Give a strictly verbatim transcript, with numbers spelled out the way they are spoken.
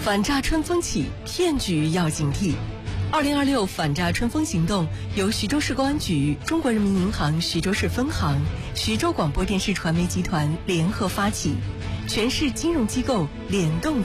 反诈春风起，骗局要警惕。二零二六反诈春风行动由徐州市公安局、中国人民银行徐州市分行、徐州广播电视传媒集团联合发起，全市金融机构联动